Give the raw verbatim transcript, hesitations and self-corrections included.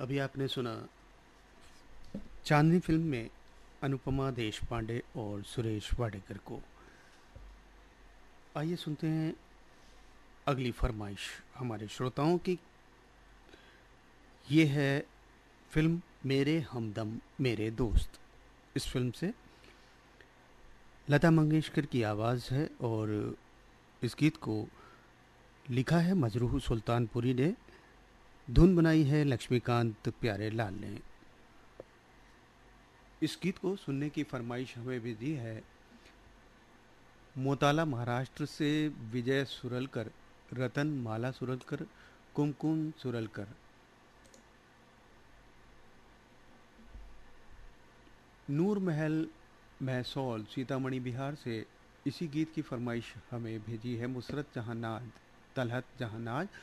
अभी आपने सुना चांदनी फिल्म में अनुपमा देशपांडे और सुरेश वाडेकर को। आइए सुनते हैं अगली फरमाइश हमारे श्रोताओं की। ये है फिल्म मेरे हमदम मेरे दोस्त। इस फिल्म से लता मंगेशकर की आवाज़ है और इस गीत को लिखा है मजरूह सुल्तानपुरी ने, धुन बनाई है लक्ष्मीकांत प्यारे लाल ने। इस गीत को सुनने की फरमाइश हमें भेजी है मोताला महाराष्ट्र से विजय सुरलकर, रतन माला सुरलकर, कुमकुम सुरलकर। नूर महल महसौल सीतामढ़ी बिहार से इसी गीत की फरमाइश हमें भेजी है मुसरत जहानाज, तलहत जहानाज